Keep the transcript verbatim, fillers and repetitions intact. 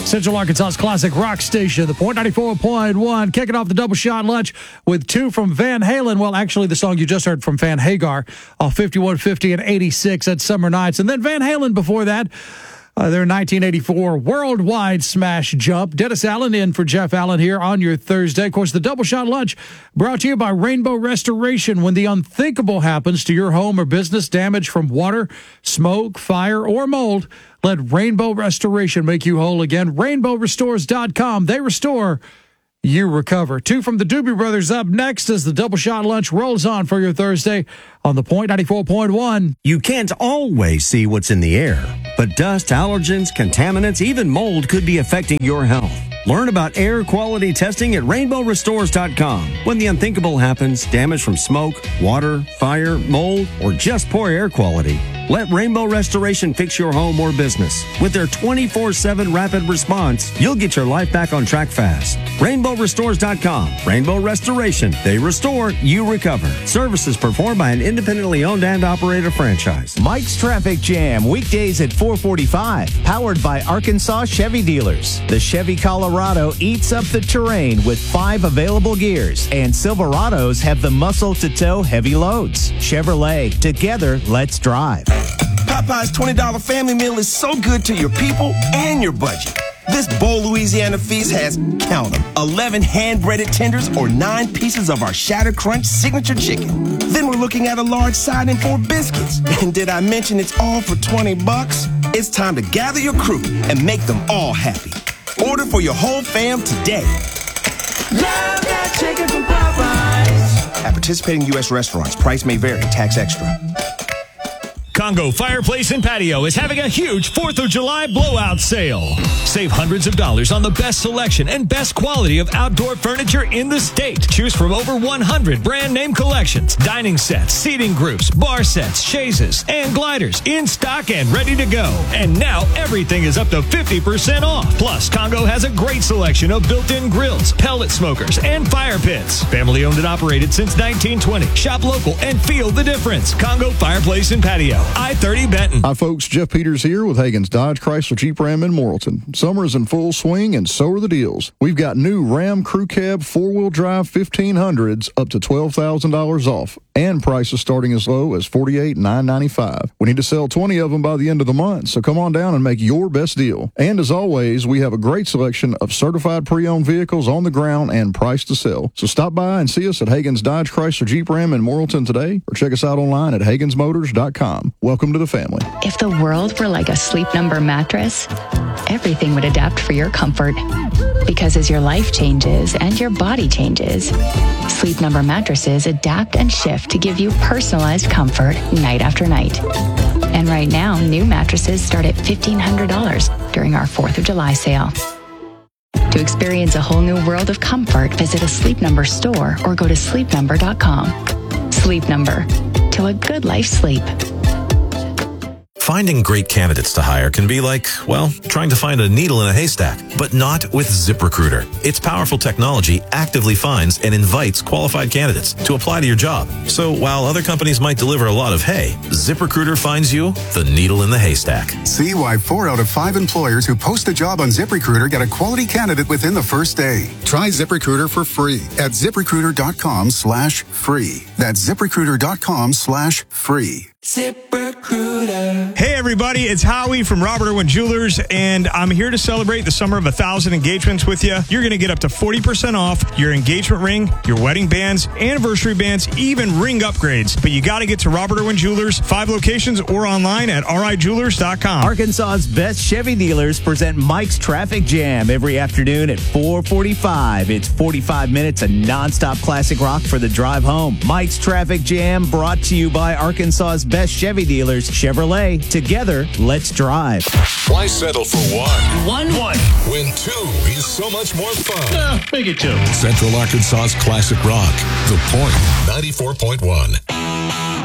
Central Arkansas's classic rock station, the Point ninety-four point one, kicking off the double shot lunch with two from Van Halen. Well, actually, the song you just heard from Van Hagar off fifty-one fifty and eighty-six at Summer Nights. And then Van Halen before that, uh, their nineteen eighty-four worldwide smash jump. Dennis Allen in for Jeff Allen here on your Thursday. Of course, the double shot lunch brought to you by Rainbow Restoration. When the unthinkable happens to your home or business, damage from water, smoke, fire, or mold, let Rainbow Restoration make you whole again. rainbow restores dot com. They restore, you recover. Two from the Doobie Brothers up next as the double shot lunch rolls on for your Thursday on the Point ninety-four point one. You can't always see what's in the air, but dust, allergens, contaminants, even mold could be affecting your health. Learn about air quality testing at rainbow restores dot com. When the unthinkable happens, damage from smoke, water, fire, mold, or just poor air quality, let Rainbow Restoration fix your home or business. With their twenty-four seven rapid response, you'll get your life back on track fast. rainbow restores dot com. Rainbow Restoration. They restore, you recover. Services performed by an independently owned and operated franchise. Mike's Traffic Jam, weekdays at four forty-five. Powered by Arkansas Chevy Dealers. The Chevy Colorado eats up the terrain with five available gears, and Silverados have the muscle to tow heavy loads. Chevrolet, together, let's drive. Popeye's twenty dollars family meal is so good to your people and your budget. This Bowl Louisiana feast has, count them, eleven hand-breaded tenders or nine pieces of our Shatter Crunch signature chicken. Then we're looking at a large side and four biscuits. And did I mention it's all for twenty bucks? It's time to gather your crew and make them all happy. Order for your whole fam today. Love that chicken from Popeyes. At participating U S restaurants, price may vary, tax extra. Congo Fireplace and Patio is having a huge fourth of July blowout sale. Save hundreds of dollars on the best selection and best quality of outdoor furniture in the state. Choose from over one hundred brand name collections, dining sets, seating groups, bar sets, chaises, and gliders in stock and ready to go. And now everything is up to fifty percent off. Plus, Congo has a great selection of built-in grills, pellet smokers, and fire pits. Family owned and operated since nineteen twenty. Shop local and feel the difference. Congo Fireplace and Patio. I thirty Benton. Hi, folks. Jeff Peters here with Hagen's Dodge Chrysler Jeep Ram in Morrilton. Summer is in full swing, and so are the deals. We've got new Ram Crew Cab four-wheel drive fifteen hundreds up to twelve thousand dollars off, and prices starting as low as forty-eight thousand nine hundred ninety-five dollars. We need to sell twenty of them by the end of the month, so come on down and make your best deal. And as always, we have a great selection of certified pre-owned vehicles on the ground and priced to sell. So stop by and see us at Hagen's Dodge Chrysler Jeep Ram in Morrilton today, or check us out online at Hagens Motors dot com. Welcome to the family. If the world were like a Sleep Number mattress, everything would adapt for your comfort. Because as your life changes and your body changes, Sleep Number mattresses adapt and shift to give you personalized comfort night after night. And right now, new mattresses start at fifteen hundred dollars during our fourth of July sale. To experience a whole new world of comfort, visit a Sleep Number store or go to sleep number dot com. Sleep Number. To a good life sleep. Finding great candidates to hire can be like, well, trying to find a needle in a haystack, but not with ZipRecruiter. Its powerful technology actively finds and invites qualified candidates to apply to your job. So while other companies might deliver a lot of hay, ZipRecruiter finds you the needle in the haystack. See why four out of five employers who post a job on ZipRecruiter get a quality candidate within the first day. Try ZipRecruiter for free at ZipRecruiter dot com slash free. That's ZipRecruiter dot com slash free. ZipRecruiter. Hey everybody, it's Howie from Robert Irwin Jewelers, and I'm here to celebrate the summer of a thousand engagements with you. You're going to get up to forty percent off your engagement ring, your wedding bands, anniversary bands, even ring upgrades. But you got to get to Robert Irwin Jewelers, five locations or online at r i jewelers dot com. Arkansas's best Chevy dealers present Mike's Traffic Jam every afternoon at four forty-five. It's forty-five minutes of nonstop classic rock for the drive home. Mike's Traffic Jam brought to you by Arkansas's best Chevy dealers, Chevrolet. Together, let's drive. Why settle for one? One. One. When two is so much more fun. Uh, make it two. Central Arkansas's classic rock. The Point ninety-four point one.